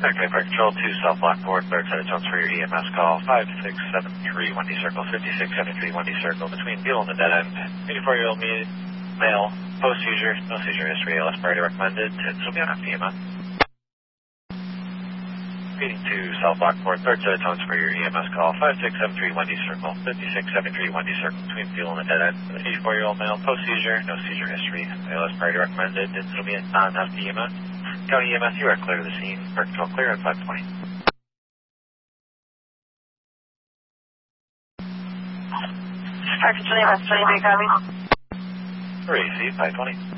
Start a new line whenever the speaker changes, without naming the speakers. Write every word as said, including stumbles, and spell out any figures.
Okay, Park Control two, South Lockport, third set of tones for your E M S call, five six seven three, one D Circle, fifty-six seventy-three, one D Circle, between Buell and the dead end. eighty-four-year-old male, post-seizure, no seizure history, A L S priority recommended, this will be on F D M S. Repeating to South Lockport, third set of tones for your E M S call, five six seven three, one D Circle, fifty-six seventy-three, one D Circle, between Buell and the dead end. eighty-four-year-old male, post-seizure, no seizure history, A L S priority recommended, this will be on F D M S. County E M S, you are clear to the scene. Park Control clear at five twenty.
Park Control E M S, twenty-three, copy.
Receive five twenty.